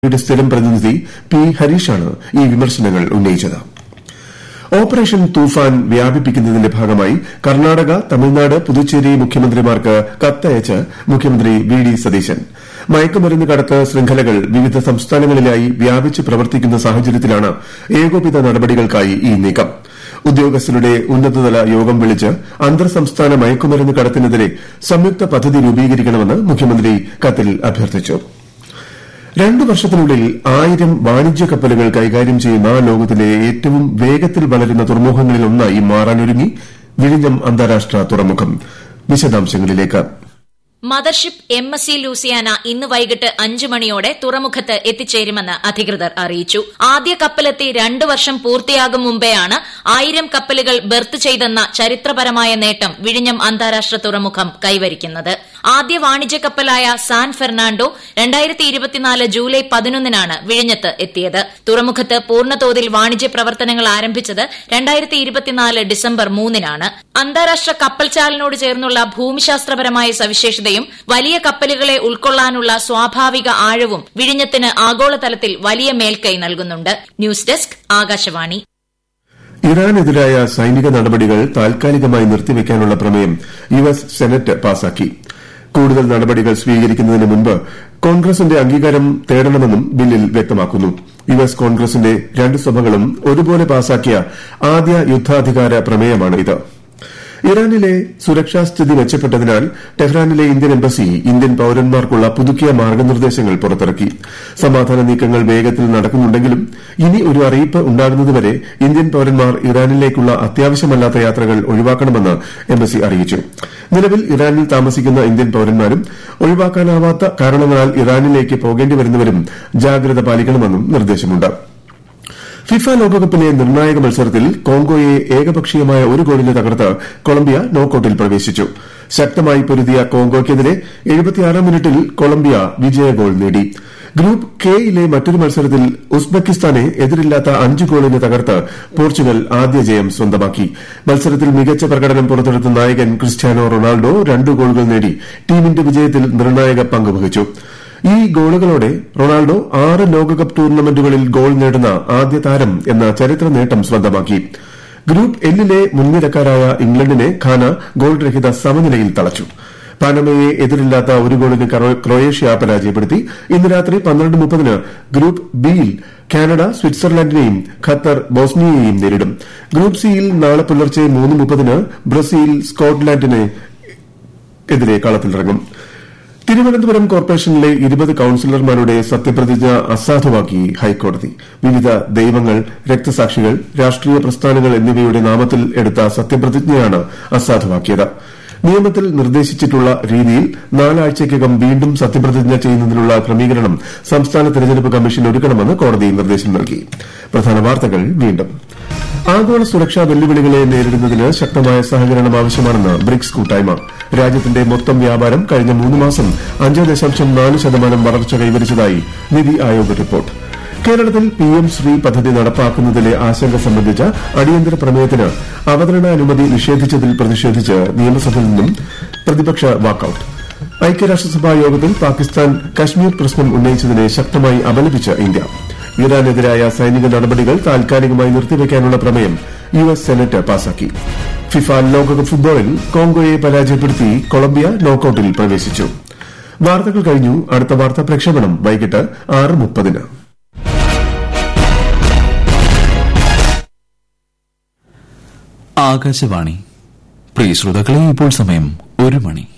യുടെ സ്ഥിരം പ്രതിനിധി പി ഹരീഷാണ് ഈ വിമർശനങ്ങൾ ഉന്നയിച്ചത്. ഓപ്പറേഷൻ തൂഫാൻ വ്യാപിപ്പിക്കുന്നതിന്റെ ഭാഗമായി കർണാടക, തമിഴ്നാട്, പുതുച്ചേരി മുഖ്യമന്ത്രിമാർക്ക് കത്തയച്ച് മുഖ്യമന്ത്രി വി ഡി സതീശൻ. മയക്കുമരുന്ന് കടത്ത് ശൃംഖലകൾ വിവിധ സംസ്ഥാനങ്ങളിലായി വ്യാപിച്ച് പ്രവർത്തിക്കുന്ന സാഹചര്യത്തിലാണ് ഏകോപിത നടപടികൾക്കായി ഈ നീക്കം. ഉദ്യോഗസ്ഥരുടെ ഉന്നതതല യോഗം വിളിച്ച് അന്തർ സംസ്ഥാന മയക്കുമരുന്ന് കടത്തിനെതിരെ സംയുക്ത പദ്ധതി രൂപീകരിക്കണമെന്ന് മുഖ്യമന്ത്രി കത്തിൽ അഭ്യർത്ഥിച്ചു. 2 വർഷത്തിനുള്ളിൽ 1000 വാണിജ്യ കപ്പലുകൾ കൈകാര്യം ചെയ്യുന്ന ലോകത്തിലെ ഏറ്റവും വേഗത്തിൽ വളരുന്ന തുറമുഖങ്ങളിലൊന്നായി മാറാനൊരുങ്ങി വിഴിഞ്ഞം അന്താരാഷ്ട്ര തുറമുഖം. വിശദാംശങ്ങളിലേക്ക്. മദർഷിപ്പ് MSC ലൂസിയാന ഇന്ന് വൈകിട്ട് 5 മണിയോടെ തുറമുഖത്ത് എത്തിച്ചേരുമെന്ന് അധികൃതർ അറിയിച്ചു. ആദ്യ കപ്പലെത്തി 2 വർഷം പൂർത്തിയാകും മുമ്പെയാണ് 1000 കപ്പലുകൾ ബെർത്ത് ചെയ്തെന്ന ചരിത്രപരമായ നേട്ടം വിഴിഞ്ഞം അന്താരാഷ്ട്ര തുറമുഖം കൈവരിക്കുന്നത്. ആദ്യ വാണിജ്യ കപ്പലായ സാൻ ഫെർണാണ്ടോ 2024 ജൂലൈ 11-നാണ് വിഴിഞ്ഞത്ത് എത്തിയത്. തുറമുഖത്ത് പൂർണ്ണതോതിൽ വാണിജ്യ പ്രവർത്തനങ്ങൾ ആരംഭിച്ചത് 2024 ഡിസംബർ 3-നാണ്. അന്താരാഷ്ട്ര കപ്പൽചാലിനോട് ചേർന്നുള്ള ഭൂമിശാസ്ത്രപരമായ സവിശേഷതയും വലിയ കപ്പലുകളെ ഉൾക്കൊള്ളാനുള്ള സ്വാഭാവിക ആഴവും വിഴിഞ്ഞത്തിന് ആഗോളതലത്തിൽ വലിയ മേൽക്കൈ നൽകുന്നുണ്ട്. News desk, Akashvani. ഇറാനെതിരായ സൈനിക നടപടികൾ താൽക്കാലികമായി നിർത്തിവെക്കാനുള്ള പ്രമേയം US സെനറ്റ് പാസാക്കി. കൂടുതൽ നടപടികൾ സ്വീകരിക്കുന്നതിന് മുൻപ് കോൺഗ്രസിന്റെ അംഗീകാരം തേടണമെന്നും ബില്ലിൽ വ്യക്തമാക്കുന്നു. US കോൺഗ്രസിന്റെ 2 സഭകളും ഒരുപോലെ പാസാക്കിയ ആദ്യ യുദ്ധാധികാര പ്രമേയമാണിത്. ഇറാനിലെ സുരക്ഷാസ്ഥിതി മെച്ചപ്പെട്ടതിനാൽ ടെഹ്റാനിലെ ഇന്ത്യൻ എംബസി ഇന്ത്യൻ പൌരന്മാർക്കുള്ള പുതുക്കിയ മാർഗ്ഗനിർദ്ദേശങ്ങൾ പുറത്തിറക്കി. സമാധാന നീക്കങ്ങൾ വേഗത്തിൽ നടക്കുന്നുണ്ടെങ്കിലും ഇനി ഒരു അറിയിപ്പ് ഉണ്ടാകുന്നതുവരെ ഇന്ത്യൻ പൌരന്മാർ ഇറാനിലേക്കുള്ള അത്യാവശ്യമല്ലാത്ത യാത്രകൾ ഒഴിവാക്കണമെന്ന് എംബസി അറിയിച്ചു. നിലവിൽ ഇറാനിൽ താമസിക്കുന്ന ഇന്ത്യൻ പൌരന്മാരും ഒഴിവാക്കാനാവാത്ത കാരണങ്ങളാൽ ഇറാനിലേക്ക് പോകേണ്ടി വരുന്നവരും ജാഗ്രത പാലിക്കണമെന്നും നിർദ്ദേശമുണ്ട്. ഫിഫ ലോകകപ്പിലെ നിർണായക മത്സരത്തിൽ കോങ്കോയെ ഏകപക്ഷീയമായ 1 ഗോളിന് തകർത്ത് കൊളംബിയ നോക്കൌട്ടിൽ പ്രവേശിച്ചു. ശക്തമായി പൊരുതിയ കോങ്കോയ്ക്കെതിരെ 76 മിനിറ്റിൽ കൊളംബിയ വിജയ ഗോൾ നേടി. ഗ്രൂപ്പ് കെയിലെ മറ്റൊരു മത്സരത്തിൽ ഉസ്ബെക്കിസ്ഥാനെ എതിരില്ലാത്ത 5 ഗോളിന് തകർത്ത് പോർച്ചുഗൽ ആദ്യ ജയം സ്വന്തമാക്കി. മത്സരത്തിൽ മികച്ച പ്രകടനം പുറത്തെടുത്ത നായകൻ ക്രിസ്റ്റ്യാനോ റൊണാൾഡോ 2 ഗോളുകൾ നേടി ടീമിന്റെ വിജയത്തിൽ നിർണായക പങ്കുവഹിച്ചു. ഈ ഗോളുകളോടെ റൊണാൾഡോ 6 ലോകകപ്പ് ടൂർണമെന്റുകളിൽ ഗോൾ നേടുന്ന ആദ്യ താരം എന്ന ചരിത്ര നേട്ടം സ്വന്തമാക്കി. ഗ്രൂപ്പ് എല്ലിലെ മുൻനിരക്കാരായ ഇംഗ്ലണ്ടിനെ ഘാന ഗോൾ രഹിത സമനിലയിൽ തളച്ചു. പനമയെ എതിരില്ലാത്ത 1 ഗോളിന് ക്രൊയേഷ്യ പരാജയപ്പെടുത്തി. ഇന്ന് രാത്രി 12:30 ഗ്രൂപ്പ് ബിയിൽ കാനഡ സ്വിറ്റ്സർലൻഡിനെയും ഖത്തർ ബോസ്നിയയെയും നേരിടും. ഗ്രൂപ്പ് സിയിൽ നാളെ പുലർച്ചെ 3:30 ബ്രസീൽ സ്കോട്ട്ലാൻഡിനെതിരെ കളത്തിലിറങ്ങും. തിരുവനന്തപുരം കോർപ്പറേഷനിലെ 20 കൌൺസിലർമാരുടെ സത്യപ്രതിജ്ഞ അസാധുവാക്കി ഹൈക്കോടതി. വിവിധ ദൈവങ്ങൾ, രക്തസാക്ഷികൾ, രാഷ്ട്രീയ പ്രസ്ഥാനങ്ങൾ എന്നിവയുടെ നാമത്തിൽ എടുത്ത സത്യപ്രതിജ്ഞയാണ് അസാധുവാക്കിയത്. നിയമത്തിൽ നിർദ്ദേശിച്ചിട്ടുള്ള രീതിയിൽ 4 ആഴ്ചയ്ക്കകം വീണ്ടും സത്യപ്രതിജ്ഞ ചെയ്യുന്നതിനുള്ള ക്രമീകരണം സംസ്ഥാന തെരഞ്ഞെടുപ്പ് കമ്മീഷൻ ഒരുക്കണമെന്ന് കോടതി നിർദ്ദേശം നൽകി. പ്രധാന വാർത്തകൾ വീണ്ടും. ആഗോള സുരക്ഷാ വെല്ലുവിളികളെ നേരിടുന്നതിന് ശക്തമായ സഹകരണം ആവശ്യമാണെന്ന് ബ്രിക്സ് കൂട്ടായ്മ. രാജ്യത്തിന്റെ മൊത്തം വ്യാപാരം കഴിഞ്ഞ 3 മാസം 5.4% വളർച്ച കൈവരിച്ചതായി നിതി ആയോഗ് റിപ്പോർട്ട്. കേരളത്തിൽ PM ശ്രീ പദ്ധതി നടപ്പാക്കുന്നതിലെ ആശങ്ക സംബന്ധിച്ച അടിയന്തര പ്രമേയത്തിന് അവതരണാനുമതി നിഷേധിച്ചതിൽ പ്രതിഷേധിച്ച് നിയമസഭയിൽ നിന്നും പ്രതിപക്ഷ വാക്കൌട്ട്. ഐക്യരാഷ്ട്രസഭാ യോഗത്തിൽ പാകിസ്ഥാൻ കശ്മീർ പ്രശ്നം ഉന്നയിച്ചതിനെ ശക്തമായി അപലപിച്ച് ഇന്ത്യ. ഇറാനെതിരായ സൈനിക നടപടികൾ താൽക്കാലികമായി നിർത്തിവെക്കാനുള്ള പ്രമേയം US സെനറ്റ് പാസാക്കി. ഫിഫ ലോകകപ്പ് ഫുട്ബോളിൽ കോങ്കോയെ പരാജയപ്പെടുത്തി കൊളംബിയ നോക്കൌട്ടിൽ പ്രവേശിച്ചു. വാർത്തകൾ കഴിഞ്ഞു. അടുത്ത വാർത്താ പ്രക്ഷേപണം വൈകിട്ട് 6:30. ആകാശവാണി. പ്രിയ ശ്രോതാക്കളെ, ഇപ്പോൾ സമയം 1 മണി.